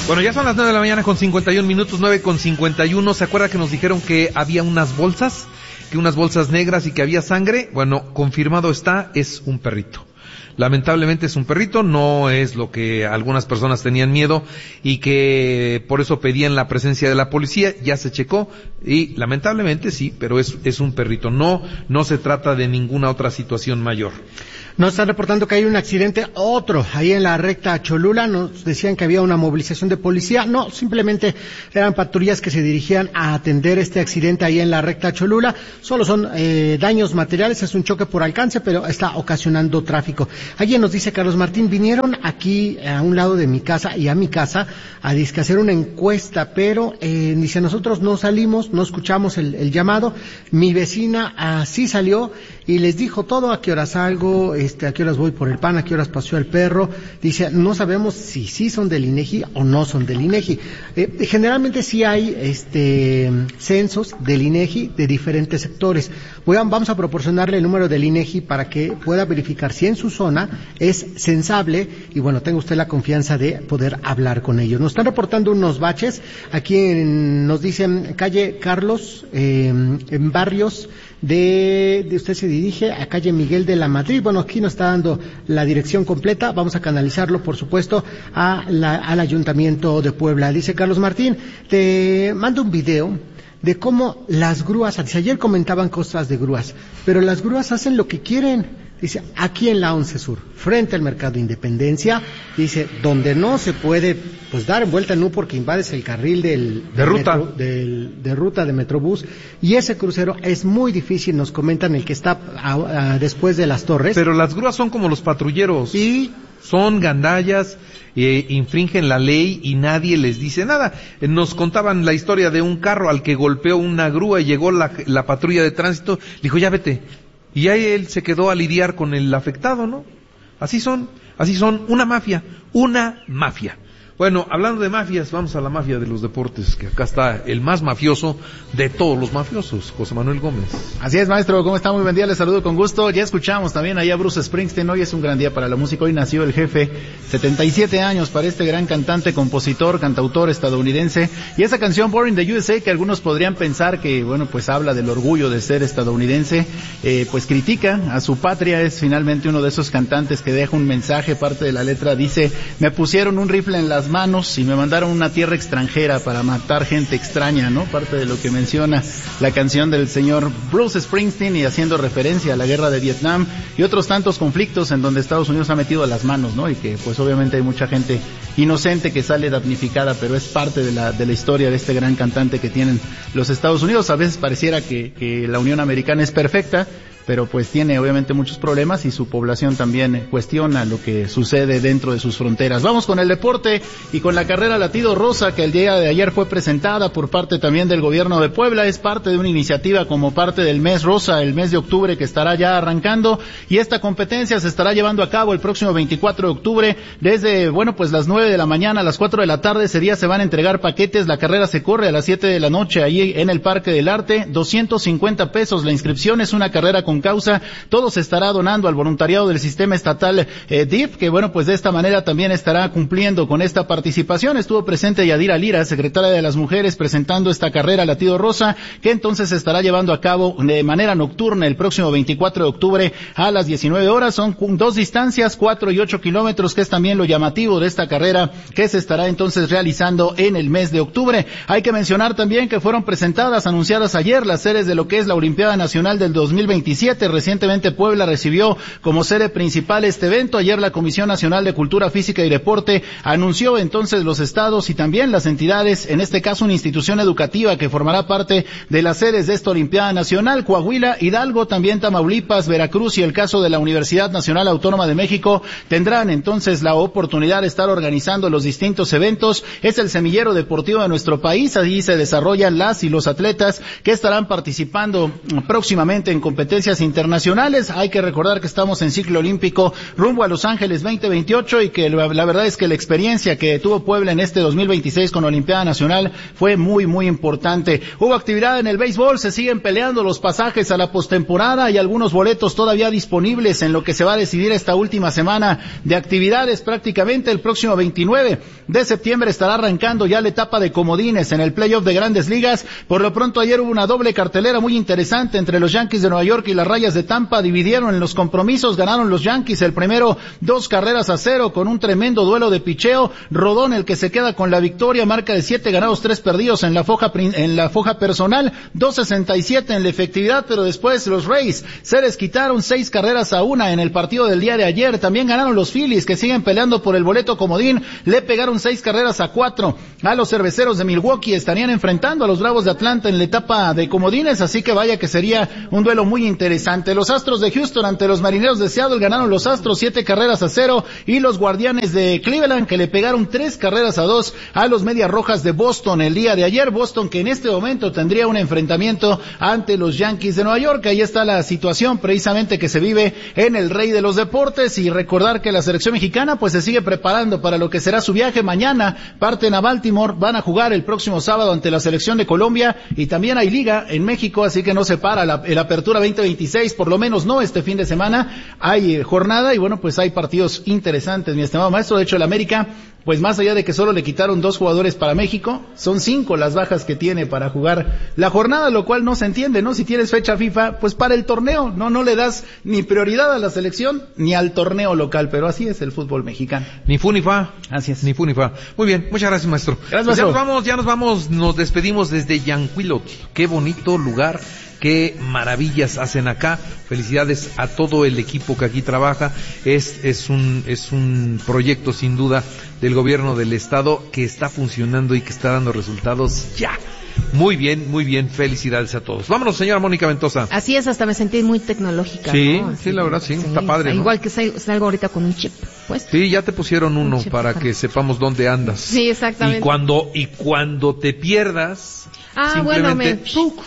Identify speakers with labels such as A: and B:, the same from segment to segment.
A: Bueno, ya son las 9 de la mañana con 51 minutos, 9 con 51. ¿Se acuerda que nos dijeron que había unas bolsas negras y que había sangre? Bueno, confirmado está, es un perrito. Lamentablemente es un perrito, no es lo que algunas personas tenían miedo y que por eso pedían la presencia de la policía. Ya se checó y lamentablemente sí, pero es un perrito. No se trata de ninguna otra situación mayor.
B: Nos están reportando que hay un accidente, otro, ahí en la recta Cholula. Nos decían que había una movilización de policía. No, simplemente eran patrullas que se dirigían a atender este accidente ahí en la recta Cholula. Solo son daños materiales, es un choque por alcance, pero está ocasionando tráfico. Alguien nos dice, Carlos Martín, vinieron aquí a un lado de mi casa y a mi casa a hacer una encuesta, pero dice, nosotros no salimos, no escuchamos el llamado. Mi vecina así salió y les dijo todo, a qué horas salgo, a qué horas voy por el pan, a qué horas paseó el perro. Dice, no sabemos si sí son del INEGI o no son del INEGI. Generalmente sí hay censos del INEGI de diferentes sectores. Vamos a proporcionarle el número del INEGI para que pueda verificar si en su zona es censable y bueno, tenga usted la confianza de poder hablar con ellos. Nos están reportando unos baches. Aquí nos dicen calle Carlos, en barrios de usted se dirige a calle Miguel de la Madrid. Bueno, aquí nos está dando la dirección completa. Vamos a canalizarlo, por supuesto, al Ayuntamiento de Puebla. Dice Carlos Martín, te mando un video de cómo las grúas, dice, ayer comentaban cosas de grúas, pero las grúas hacen lo que quieren. Dice, aquí en la 11 Sur, frente al Mercado Independencia, dice, donde no se puede, pues, dar vuelta en U porque invades el carril de ruta de Metrobús, y ese crucero es muy difícil, nos comentan, el que está después de las torres.
A: Pero las grúas son como los patrulleros.
B: Y
A: son gandallas, infringen la ley y nadie les dice nada. Nos contaban la historia de un carro al que golpeó una grúa y llegó la patrulla de tránsito, dijo, ya vete. Y ahí él se quedó a lidiar con el afectado, ¿no? Así son, una mafia. Bueno, hablando de mafias, vamos a la mafia de los deportes, que acá está el más mafioso de todos los mafiosos, José Manuel Gómez.
C: Así es, maestro, ¿cómo está? Muy buen día, les saludo con gusto. Ya escuchamos también allá a Bruce Springsteen, hoy es un gran día para la música, hoy nació el jefe, 77 años para este gran cantante, compositor, cantautor estadounidense, y esa canción Born in the USA, que algunos podrían pensar que, bueno, pues habla del orgullo de ser estadounidense, pues critica a su patria, es finalmente uno de esos cantantes que deja un mensaje, parte de la letra dice, me pusieron un rifle en las manos y me mandaron a una tierra extranjera para matar gente extraña, ¿no? Parte de lo que menciona la canción del señor Bruce Springsteen y haciendo referencia a la guerra de Vietnam y otros tantos conflictos en donde Estados Unidos ha metido las manos, ¿no? Y que pues obviamente hay mucha gente inocente que sale damnificada, pero es parte de la historia de este gran cantante que tienen los Estados Unidos. A veces pareciera que la Unión Americana es perfecta, pero pues tiene obviamente muchos problemas y su población también cuestiona lo que sucede dentro de sus fronteras. Vamos con el deporte y con la carrera Latido Rosa, que el día de ayer fue presentada por parte también del gobierno de Puebla. Es parte de una iniciativa como parte del mes rosa, el mes de octubre, que estará ya arrancando, y esta competencia se estará llevando a cabo el próximo 24 de octubre desde, bueno, pues las 9 de la mañana a las 4 de la tarde. Ese día se van a entregar paquetes. La carrera se corre a las 7 de la noche ahí en el Parque del Arte, 250 pesos la inscripción. Es una carrera con causa, todo se estará donando al voluntariado del sistema estatal DIF, que bueno, pues de esta manera también estará cumpliendo con esta participación. Estuvo presente Yadira Lira, secretaria de las Mujeres, presentando esta carrera Latido Rosa, que entonces se estará llevando a cabo de manera nocturna el próximo 24 de octubre a las 19 horas. Son dos distancias, 4 y 8 kilómetros, que es también lo llamativo de esta carrera que se estará entonces realizando en el mes de octubre. Hay que mencionar también que fueron presentadas, anunciadas ayer, las sedes de lo que es la Olimpiada Nacional del 2027. Recientemente Puebla recibió como sede principal este evento. Ayer la Comisión Nacional de Cultura Física y Deporte anunció entonces los estados y también las entidades, en este caso una institución educativa que formará parte de las sedes de esta Olimpiada Nacional: Coahuila, Hidalgo, también Tamaulipas, Veracruz y el caso de la Universidad Nacional Autónoma de México tendrán entonces la oportunidad de estar organizando los distintos eventos. Es el semillero deportivo de nuestro país, allí se desarrollan las y los atletas que estarán participando próximamente en competencias competencias internacionales. Hay que recordar que estamos en ciclo olímpico rumbo a Los Ángeles 2028 y que la verdad es que la experiencia que tuvo Puebla en este 2026 con Olimpiada Nacional fue muy, muy importante. Hubo actividad en el béisbol, se siguen peleando los pasajes a la postemporada y algunos boletos todavía disponibles en lo que se va a decidir esta última semana de actividades. Prácticamente el próximo 29 de septiembre estará arrancando ya la etapa de comodines en el playoff de Grandes Ligas. Por lo pronto ayer hubo una doble cartelera muy interesante entre los Yankees de Nueva York y las Rayas de Tampa. Dividieron en los compromisos, ganaron los Yankees el primero 2-0 con un tremendo duelo de picheo. Rodón el que se queda con la victoria, marca de 7 ganados 3 perdidos en la foja personal, 2.67 en la efectividad, pero después los Rays se les quitaron 6-1 en el partido del día de ayer. También ganaron los Phillies, que siguen peleando por el boleto comodín, le pegaron 6-4 a los Cerveceros de Milwaukee. Estarían enfrentando a los Bravos de Atlanta en la etapa de comodines, así que vaya que sería un duelo muy interesante. Los Astros de Houston ante los Marineros de Seattle, ganaron los Astros 7-0, y los Guardianes de Cleveland que le pegaron 3-2 a los Medias Rojas de Boston el día de ayer. Boston que en este momento tendría un enfrentamiento ante los Yankees de Nueva York. Ahí está la situación precisamente que se vive en el Rey de los Deportes, y recordar que la selección mexicana pues se sigue preparando para lo que será su viaje. Mañana parten a Baltimore, van a jugar el próximo sábado ante la selección de Colombia, y también hay liga en México, así que no se para el Apertura 2026, por lo menos no este fin de semana. Hay jornada y bueno, pues hay partidos interesantes, mi estimado maestro. De hecho, el América, pues más allá de que solo le quitaron 2 jugadores para México, son 5 las bajas que tiene para jugar la jornada, lo cual no se entiende, ¿no? Si tienes fecha FIFA, pues para el torneo, no le das ni prioridad a la selección ni al torneo local, pero así es el fútbol mexicano.
A: Ni fu ni fa.
C: Así es.
A: Ni fu ni fa. Muy bien, muchas gracias, maestro.
C: Gracias,
A: pues
C: maestro.
A: ya nos vamos, nos despedimos desde Yanquilot. Qué bonito lugar. Qué maravillas hacen acá. Felicidades a todo el equipo que aquí trabaja. Es un proyecto sin duda del gobierno del estado que está funcionando y que está dando resultados ya. Muy bien, felicidades a todos. Vámonos, señora Mónica Ventosa.
D: Así es, hasta me sentí muy tecnológica,
A: sí,
D: ¿no?
A: Sí, la verdad, sí, está padre, ¿no?
D: Igual que salgo ahorita con un chip, pues.
A: Sí, ya te pusieron uno para que sepamos dónde andas.
D: Sí, exactamente.
A: Y cuando te pierdas,
D: simplemente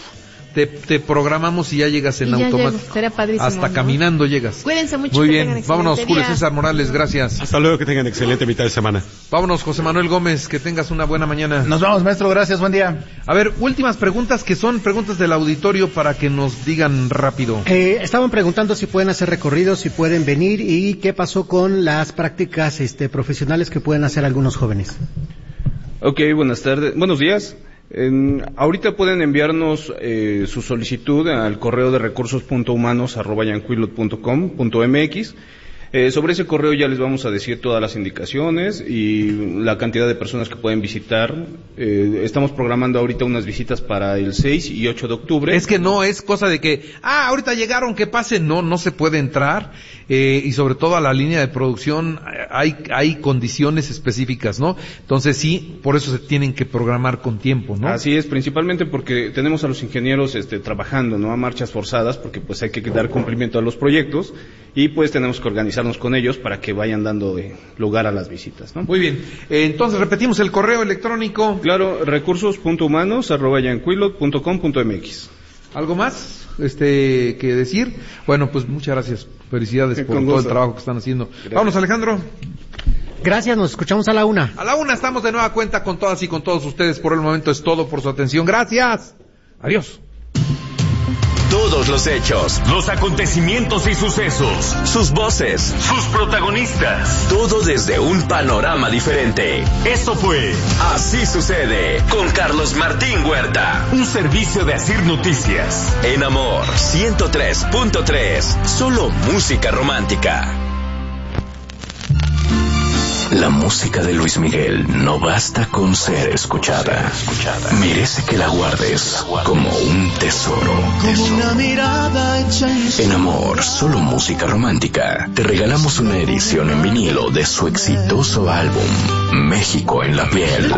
A: te programamos y ya llegas en automático.
D: Sería padrísimo,
A: hasta
D: ¿no?
A: Caminando llegas.
D: Cuídense mucho.
A: Muy bien, vámonos, Julio César Morales, gracias.
E: Hasta luego, que tengan excelente mitad de semana.
A: Vámonos, José Manuel Gómez, que tengas una buena mañana.
C: Nos vamos, maestro, gracias, buen día.
A: A ver, últimas preguntas, que son preguntas del auditorio para que nos digan rápido.
B: Estaban preguntando si pueden hacer recorridos, si pueden venir, y qué pasó con las prácticas profesionales que pueden hacer algunos jóvenes.
F: Ok, buenos días. Ahorita pueden enviarnos su solicitud al correo de recursos.humanos@yanquilot.com.mx. Sobre ese correo ya les vamos a decir todas las indicaciones y la cantidad de personas que pueden visitar. Estamos programando ahorita unas visitas para el 6 y 8 de octubre.
A: Es que no es cosa de que, ahorita llegaron, que pasen. No se puede entrar. Y sobre todo a la línea de producción hay condiciones específicas, ¿no? Entonces sí, por eso se tienen que programar con tiempo, ¿no?
F: Así es, principalmente porque tenemos a los ingenieros trabajando, ¿no? A marchas forzadas, porque pues hay que dar cumplimiento a los proyectos y pues tenemos que organizarnos con ellos para que vayan dando lugar a las visitas, ¿no?
A: Muy bien. Entonces repetimos el correo electrónico.
F: Claro, recursos.humanos@yanquilot.com.mx.
A: ¿Algo más que decir? Bueno, pues muchas gracias. Felicidades por todo el trabajo que están haciendo. Gracias. Vámonos, Alejandro.
B: Gracias, nos escuchamos a la 1.
A: A la 1 estamos de nueva cuenta con todas y con todos ustedes. Por el momento es todo, por su atención. Gracias. Adiós.
G: Todos los hechos,
H: los acontecimientos y sucesos,
G: sus voces,
H: sus protagonistas,
G: todo desde un panorama diferente.
H: Esto fue
G: Así Sucede con Carlos Martín Huerta,
H: un servicio de Asir Noticias.
G: En Amor 103.3, solo música romántica. La música de Luis Miguel no basta con ser escuchada. Merece que la guardes como un tesoro. En Amor, solo música romántica, te regalamos una edición en vinilo de su exitoso álbum México en la piel,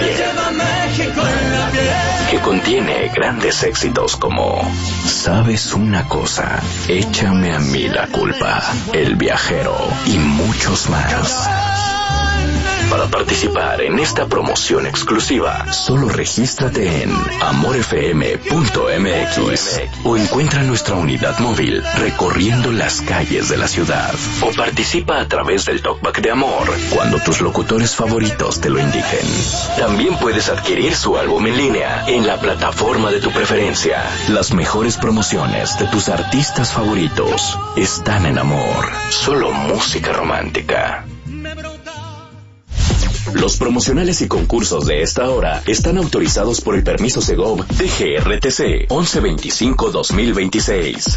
G: que contiene grandes éxitos como Sabes una cosa, Échame a mí la culpa, El viajero y muchos más. Para participar en esta promoción exclusiva, solo regístrate en amorfm.mx o encuentra nuestra unidad móvil recorriendo las calles de la ciudad. O participa a través del Talkback de Amor cuando tus locutores favoritos te lo indiquen. También puedes adquirir su álbum en línea en la plataforma de tu preferencia. Las mejores promociones de tus artistas favoritos están en Amor. Solo música romántica. Los promocionales y concursos de esta hora están autorizados por el permiso Segov DGRTC 1125-2026.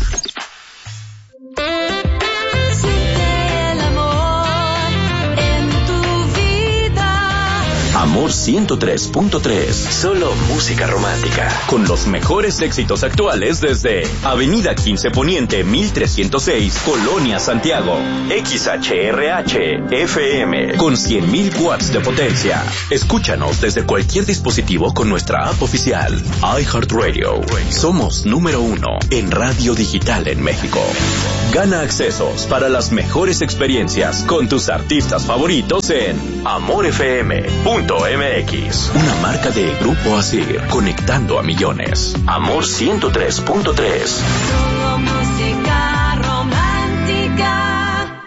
G: Amor 103.3, solo música romántica. Con los mejores éxitos actuales desde Avenida 15 Poniente 1306, Colonia Santiago. XHRH FM con 100.000 watts de potencia. Escúchanos desde cualquier dispositivo con nuestra app oficial. iHeartRadio. Somos número 1 en radio digital en México. Gana accesos para las mejores experiencias con tus artistas favoritos en amorfm.mx. Una marca de Grupo Asir, conectando a millones. Amor 103.3.
I: Solo música romántica.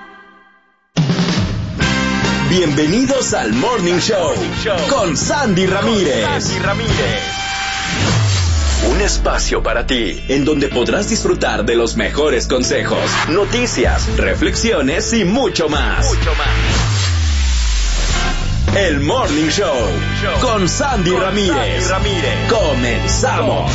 G: Bienvenidos al Morning Show con Sandy Ramírez. Un espacio para ti, en donde podrás disfrutar de los mejores consejos, noticias, reflexiones y mucho más. El Morning Show con Sandy Ramírez. Comenzamos.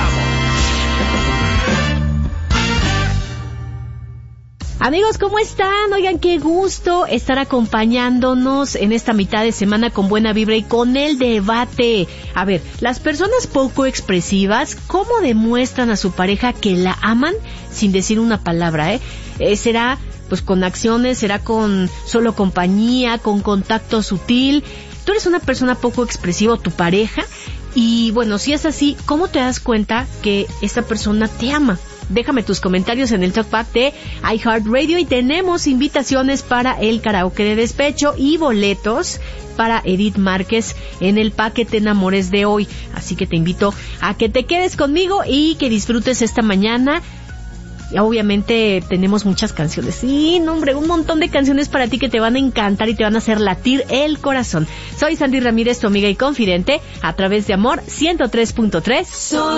D: Amigos, ¿cómo están? Oigan, qué gusto estar acompañándonos en esta mitad de semana con buena vibra y con el debate. A ver, las personas poco expresivas, ¿cómo demuestran a su pareja que la aman sin decir una palabra, ¿Será pues con acciones, será con solo compañía, con contacto sutil? Tú eres una persona poco expresiva, tu pareja, y bueno, si es así, ¿cómo te das cuenta que esta persona te ama? Déjame tus comentarios en el Talkback de iHeartRadio y tenemos invitaciones para el karaoke de despecho y boletos para Edith Márquez en el paquete Enamores de hoy. Así que te invito a que te quedes conmigo y que disfrutes esta mañana. Y obviamente tenemos muchas canciones. Sí, no, hombre, un montón de canciones para ti que te van a encantar y te van a hacer latir el corazón. Soy Sandy Ramírez, tu amiga y confidente, a través de Amor 103.3.